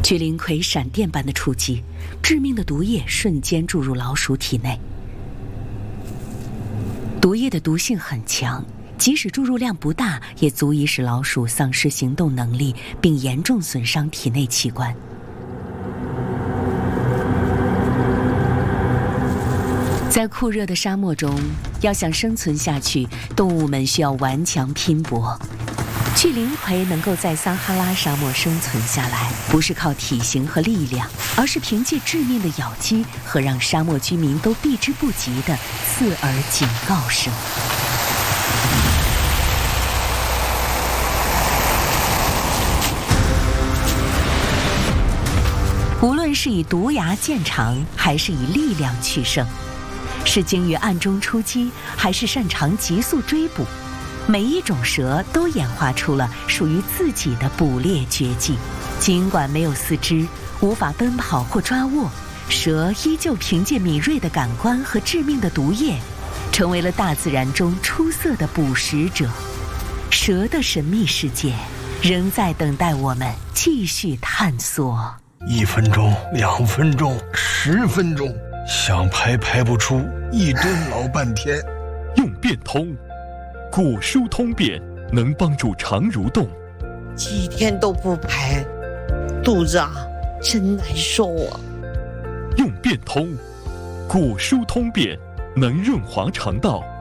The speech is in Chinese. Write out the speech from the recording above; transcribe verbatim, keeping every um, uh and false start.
巨灵葵闪电般的出击，致命的毒液瞬间注入老鼠体内。毒液的毒性很强，即使注入量不大，也足以使老鼠丧失行动能力，并严重损伤体内器官。在酷热的沙漠中，要想生存下去，动物们需要顽强拼搏。巨灵葵能够在撒哈拉沙漠生存下来，不是靠体型和力量，而是凭借致命的咬肌和让沙漠居民都避之不及的刺耳警告声。无论是以毒牙见长，还是以力量取胜，是精于暗中出击，还是擅长急速追捕，每一种蛇都演化出了属于自己的捕猎绝技。尽管没有四肢，无法奔跑或抓握，蛇依旧凭借敏锐的感官和致命的毒液，成为了大自然中出色的捕食者。蛇的神秘世界仍在等待我们继续探索。 一分钟，两分钟，十分钟，想排排不出，一蹲老半天。 用变通，果蔬通便能帮助肠蠕动。 几天都不排，肚子啊真难受啊。 用变通，果蔬通便能润滑肠道，